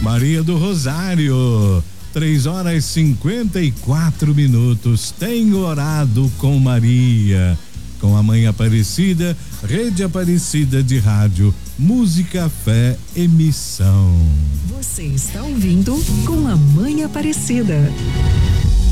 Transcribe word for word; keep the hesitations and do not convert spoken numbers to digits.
Maria do Rosário, três horas e cinquenta e quatro minutos. Tenho orado com Maria, com a Mãe Aparecida, Rede Aparecida de Rádio, Música, Fé e Missão. Você está ouvindo Com a Mãe Aparecida.